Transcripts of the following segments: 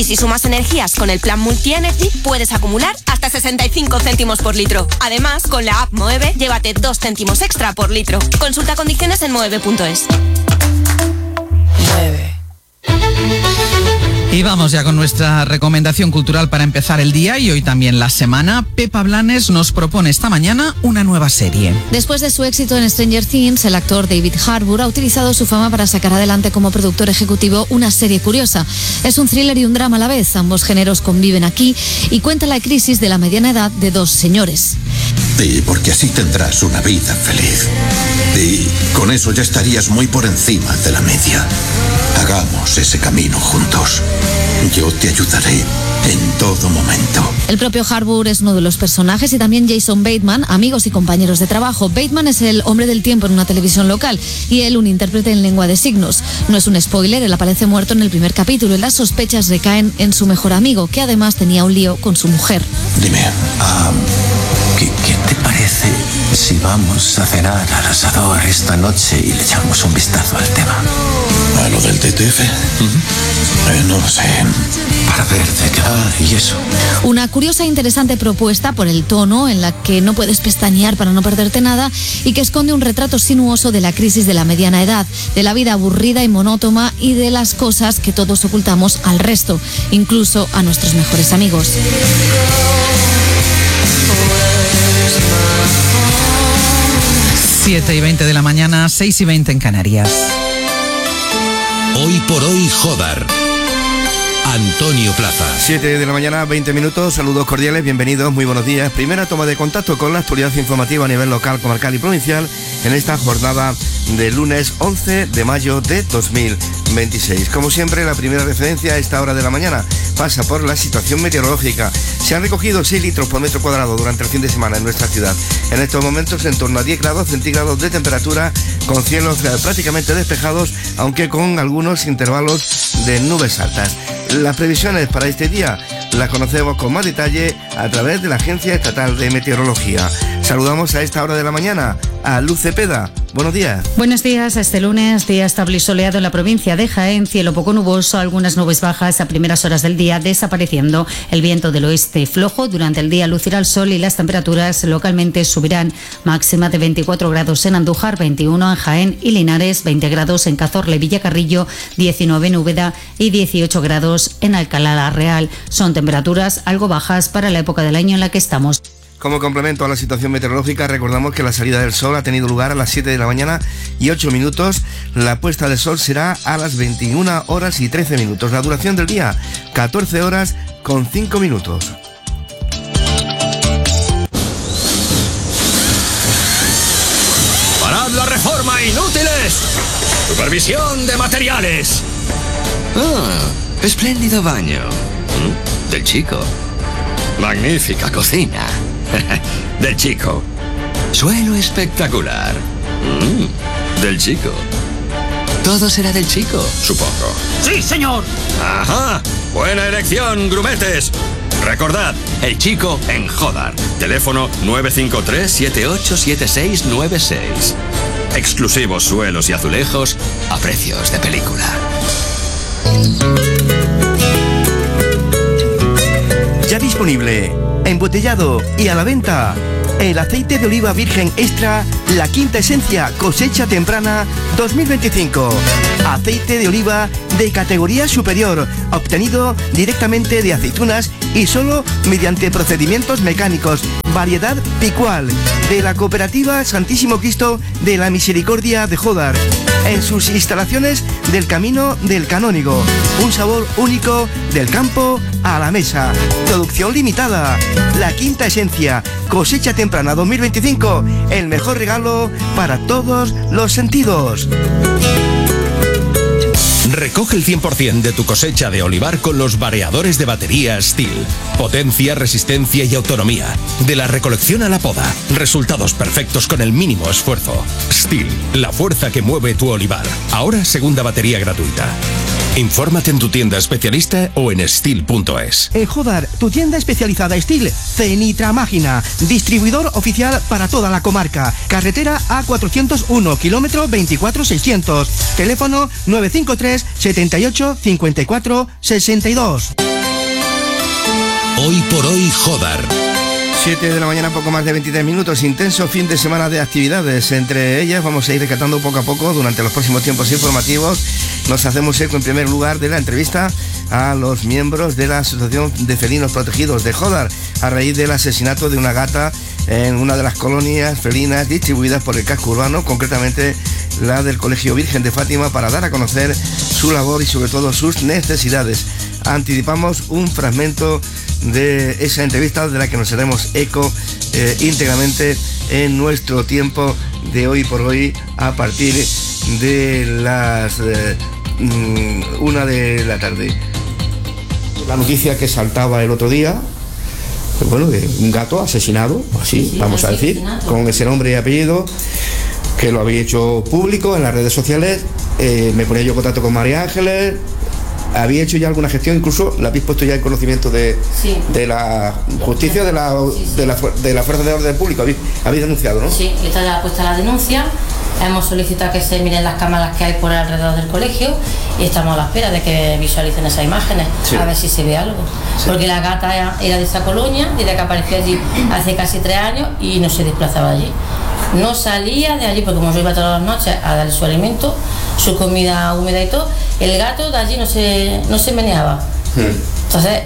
Y si sumas energías con el plan Multi-Energy, puedes acumular hasta 65 céntimos por litro. Además, con la app Moeve, llévate 2 céntimos extra por litro. Consulta condiciones en moeve.es. Moeve. Y vamos ya con nuestra recomendación cultural para empezar el día y hoy también la semana. Pepa Blanes nos propone esta mañana una nueva serie. Después de su éxito en Stranger Things, el actor David Harbour ha utilizado su fama para sacar adelante como productor ejecutivo una serie curiosa. Es un thriller y un drama a la vez. Ambos géneros conviven aquí y cuenta la crisis de la mediana edad de dos señores. Y porque así tendrás una vida feliz. Y con eso ya estarías muy por encima de la media. Hagamos ese camino juntos. Yo te ayudaré en todo momento. El propio Harbour es uno de los personajes y también Jason Bateman, amigos y compañeros de trabajo. Bateman es el hombre del tiempo en una televisión local y él un intérprete en lengua de signos. No es un spoiler, él aparece muerto en el primer capítulo y las sospechas recaen en su mejor amigo, que además tenía un lío con su mujer. Dime, ¿qué te parece si vamos a cenar al asador esta noche y le echamos un vistazo al tema? ¿A lo del TTF? No lo sé. Para ver de qué va y eso. Una curiosa e interesante propuesta por el tono en la que no puedes pestañear para no perderte nada y que esconde un retrato sinuoso de la crisis de la mediana edad, de la vida aburrida y monótona y de las cosas que todos ocultamos al resto, incluso a nuestros mejores amigos. 7:20 de la mañana, 6:20 en Canarias. Hoy por hoy, Jodar. Antonio Plaza. 7 de la mañana, 20 minutos. Saludos cordiales, bienvenidos, muy buenos días. Primera toma de contacto con la actualidad informativa a nivel local, comarcal y provincial en esta jornada de lunes 11 de mayo de 2026. Como siempre, la primera referencia a esta hora de la mañana pasa por la situación meteorológica. Se han recogido 6 litros por metro cuadrado durante el fin de semana en nuestra ciudad. En estos momentos en torno a 10 grados centígrados de temperatura, con cielos prácticamente despejados, aunque con algunos intervalos de nubes altas. Las previsiones para este día las conocemos con más detalle a través de la Agencia Estatal de Meteorología. Saludamos a esta hora de la mañana a Luz Cepeda. Buenos días. Buenos días. Este lunes, día estable y soleado en la provincia de Jaén, cielo poco nuboso, algunas nubes bajas a primeras horas del día desapareciendo. El viento del oeste flojo, durante el día lucirá el sol y las temperaturas localmente subirán. Máxima de 24 grados en Andújar, 21 en Jaén y Linares, 20 grados en Cazorla y Villacarrillo, 19 en Úbeda y 18 grados en Alcalá la Real. Son temperaturas algo bajas para la época del año en la que estamos. Como complemento a la situación meteorológica, recordamos que la salida del sol ha tenido lugar a las 7 de la mañana y 8 minutos. La puesta del sol será a las 21 horas y 13 minutos. La duración del día, 14 horas con 5 minutos. ¡Parad la reforma, inútiles! ¡Supervisión de materiales! Espléndido baño. Del chico. Magnífica cocina. Del chico. Suelo espectacular. Del chico. Todo será del chico, supongo. ¡Sí, señor! ¡Ajá! Buena elección, grumetes. Recordad, el chico en Jodar. Teléfono 953-787696. Exclusivos suelos y azulejos a precios de película. Ya disponible, embotellado y a la venta, el aceite de oliva virgen extra, la quinta esencia cosecha temprana 2025. Aceite de oliva de categoría superior, obtenido directamente de aceitunas y solo mediante procedimientos mecánicos. Variedad Picual, de la cooperativa Santísimo Cristo de la Misericordia de Jodar, en sus instalaciones del Camino del Canónigo. Un sabor único del campo a la mesa. Producción limitada. La quinta esencia, cosecha temprana 2025. El mejor regalo para todos los sentidos. Recoge el 100% de tu cosecha de olivar con los variadores de batería Steel. Potencia, resistencia y autonomía. De la recolección a la poda. Resultados perfectos con el mínimo esfuerzo. Steel, la fuerza que mueve tu olivar. Ahora segunda batería gratuita. Infórmate en tu tienda especialista o en Steel.es. Jodar, tu tienda especializada Steel, Cenitra Máquina, distribuidor oficial para toda la comarca. Carretera A401, kilómetro 24600. Teléfono 953 78 54 62. Hoy por hoy Jodar. 7 de la mañana, poco más de 23 minutos. Intenso fin de semana de actividades. Entre ellas vamos a ir rescatando poco a poco durante los próximos tiempos informativos. Nos hacemos eco en primer lugar de la entrevista a los miembros de la Asociación de Felinos Protegidos de Jodar a raíz del asesinato de una gata en una de las colonias felinas distribuidas por el casco urbano, concretamente la del Colegio Virgen de Fátima, para dar a conocer su labor y sobre todo sus necesidades. Anticipamos un fragmento de esa entrevista de la que nos haremos eco íntegramente en nuestro tiempo de hoy por hoy a partir de las 1 de la tarde. La noticia que saltaba el otro día, bueno, de un gato asesinado, así vamos a decir, con ese nombre y apellido, que lo había hecho público en las redes sociales. Me ponía yo en contacto con María Ángeles. Había hecho ya alguna gestión, incluso la habéis puesto ya en conocimiento de la justicia, de la fuerza de orden público. Habéis denunciado, ¿no? Sí, está ya puesta la denuncia. Hemos solicitado que se miren las cámaras que hay por alrededor del colegio y estamos a la espera de que visualicen esas imágenes, a ver si se ve algo. Porque la gata era de esa colonia, desde que apareció allí hace casi 3 años y no se desplazaba allí. No salía de allí porque como yo iba todas las noches a darle su alimento, su comida húmeda y todo, el gato de allí no se meneaba. Entonces,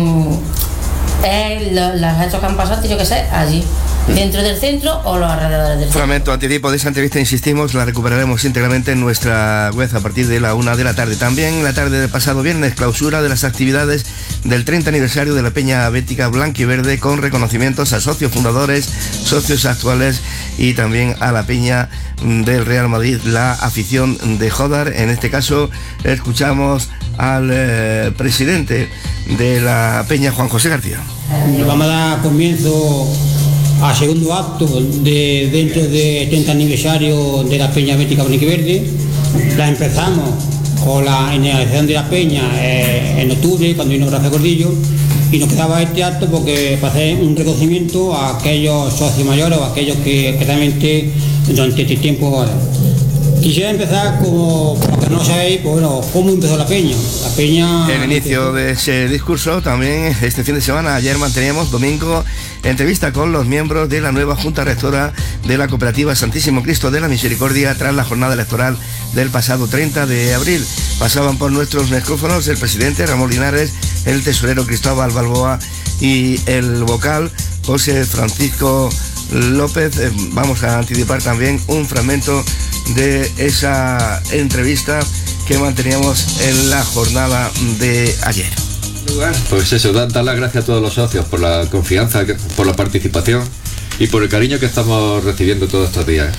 los hechos que han pasado, yo que sé, allí, dentro del centro o los alrededores del centro. Fragmento anticipo de esa entrevista, insistimos, la recuperaremos íntegramente en nuestra web a partir de la 1 de la tarde. También la tarde del pasado viernes, clausura de las actividades del 30 aniversario de la Peña Bética Blanquiverde, con reconocimientos a socios fundadores, socios actuales y también a la Peña del Real Madrid, la afición de Jodar. En este caso escuchamos al presidente de la Peña, Juan José García. Vamos a dar comienzo al segundo acto dentro del 30 aniversario de la Peña Bética Blanquiverde. La empezamos con la inauguración de la Peña en octubre, cuando vino Rafael Gordillo, y nos quedaba este acto porque para hacer un reconocimiento a aquellos socios mayores o a aquellos que realmente durante este tiempo. Quisiera empezar, como por lo que no sabéis, pues bueno, cómo empezó la Peña. La Peña. El inicio de ese discurso también este fin de semana. Ayer manteníamos domingo entrevista con los miembros de la nueva Junta Rectora de la Cooperativa Santísimo Cristo de la Misericordia tras la jornada electoral del pasado 30 de abril. Pasaban por nuestros micrófonos el presidente Ramón Linares, el tesorero Cristóbal Balboa y el vocal José Francisco López. Vamos a anticipar también un fragmento de esa entrevista que manteníamos en la jornada de ayer. Pues eso, dar las gracias a todos los socios por la confianza, por la participación y por el cariño que estamos recibiendo todos estos días.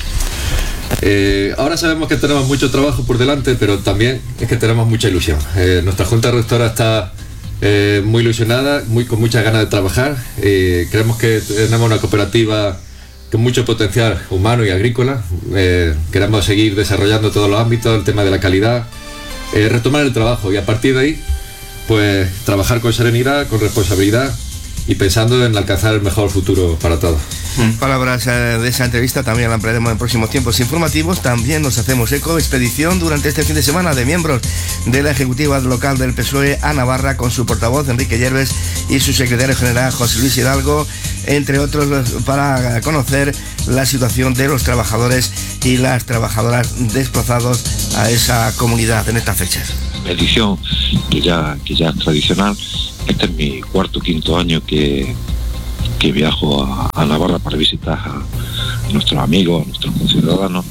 Ahora sabemos que tenemos mucho trabajo por delante, pero también es que tenemos mucha ilusión. Nuestra Junta Rectora está muy ilusionada, con muchas ganas de trabajar. Creemos que tenemos una cooperativa con mucho potencial humano y agrícola. Queremos seguir desarrollando todos los ámbitos, el tema de la calidad, retomar el trabajo y a partir de ahí pues trabajar con serenidad, con responsabilidad y pensando en alcanzar el mejor futuro para todos. Palabras de esa entrevista también la ampliaremos en próximos tiempos informativos. También nos hacemos eco expedición durante este fin de semana de miembros de la Ejecutiva Local del PSOE a Navarra con su portavoz Enrique Yerves y su secretario general José Luis Hidalgo, entre otros, para conocer la situación de los trabajadores y las trabajadoras desplazados a esa comunidad en estas fechas. Edición que ya es tradicional. Este es mi cuarto o quinto año que viajo a Navarra para visitar a nuestros amigos, a nuestros conciudadanos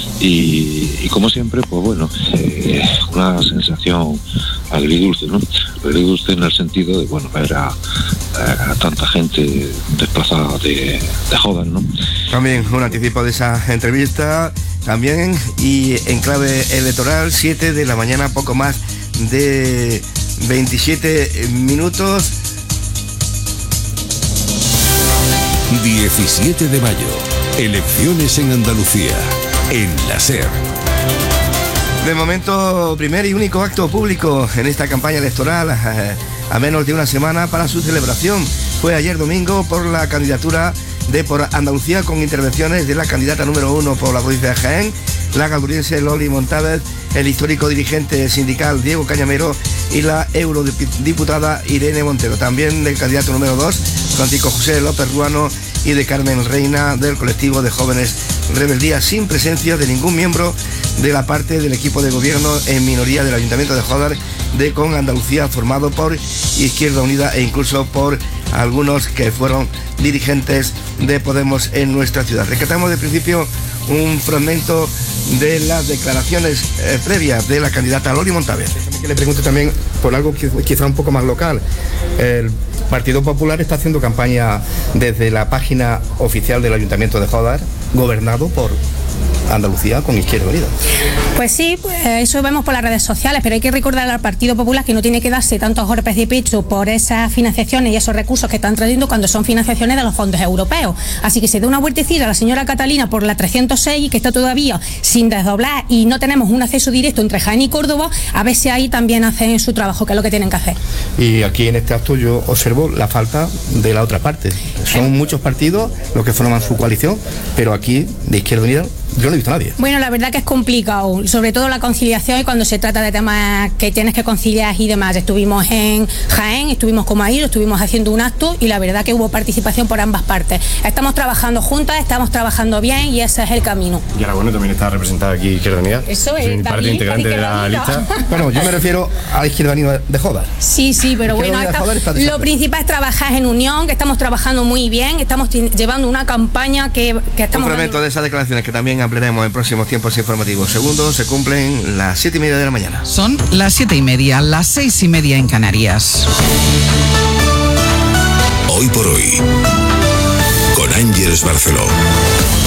y como siempre, pues bueno, una sensación agridulce, ¿no? Agridulce en el sentido de, bueno, ver a tanta gente desplazada de Jodar, ¿no? También un anticipo de esa entrevista, también, y en clave electoral, 7 de la mañana, poco más de 27 minutos. 17 de mayo, elecciones en Andalucía, en la SER. De momento, primer y único acto público en esta campaña electoral, a menos de una semana para su celebración. Fue ayer domingo por la candidatura de Por Andalucía, con intervenciones de la candidata número 1 por la provincia de Jaén, la galuriense Loli Montávez, el histórico dirigente sindical Diego Cañamero y la eurodiputada Irene Montero. También del candidato número 2, Francisco José López Ruano, y de Carmen Reina, del colectivo de jóvenes Rebeldía, sin presencia de ningún miembro de la parte del equipo de gobierno en minoría del Ayuntamiento de Jódar de Con Andalucía, formado por Izquierda Unida e incluso por algunos que fueron dirigentes de Podemos en nuestra ciudad. Rescatamos de principio un fragmento de las declaraciones previas de la candidata Loli Montávez. Que le pregunte también por algo quizá un poco más local. El Partido Popular está haciendo campaña desde la página oficial del Ayuntamiento de Jódar, gobernado por Andalucía con Izquierda Unida. Pues sí, eso vemos por las redes sociales, pero hay que recordar al Partido Popular que no tiene que darse tantos golpes de pecho por esas financiaciones y esos recursos que están trayendo cuando son financiaciones de los fondos europeos. Así que se dé una vueltecilla a la señora Catalina por la 306, que está todavía sin desdoblar y no tenemos un acceso directo entre Jaén y Córdoba, a ver si ahí también hacen su trabajo, que es lo que tienen que hacer. Y aquí en este acto yo observo la falta de la otra parte. Son muchos partidos los que forman su coalición, pero aquí de Izquierda Unida yo no he visto a nadie. Bueno, la verdad que es complicado, sobre todo la conciliación y cuando se trata de temas que tienes que conciliar y demás. Estuvimos en Jaén, estuvimos como ahí, estuvimos haciendo un acto y la verdad que hubo participación por ambas partes. Estamos trabajando juntas, estamos trabajando bien y ese es el camino. Y ahora bueno, también está representada aquí Izquierda Unida. Eso es, parte integrante de la lista. Bueno, yo me refiero a la Izquierda Unida de Jódar. Sí, pero bueno, lo principal es trabajar en unión, que estamos trabajando muy bien, estamos llevando una campaña que estamos... Un fragmento de esas declaraciones que también ampliaremos en próximos tiempos informativos. Segundo, se cumplen las 7:30 de la mañana. Son las 7:30, las 6:30 en Canarias. Hoy por hoy, con Ángeles Barceló.